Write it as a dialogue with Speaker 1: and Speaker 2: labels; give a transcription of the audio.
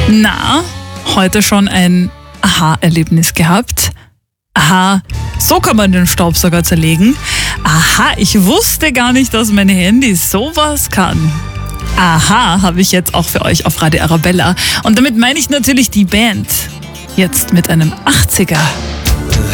Speaker 1: Na, heute schon ein Aha-Erlebnis gehabt? Aha, so kann man den Staubsauger zerlegen. Aha, ich wusste gar nicht, dass mein Handy sowas kann. Aha, habe ich jetzt auch für euch auf Radio Arabella. Und damit meine ich natürlich die Band. Jetzt mit einem 80er.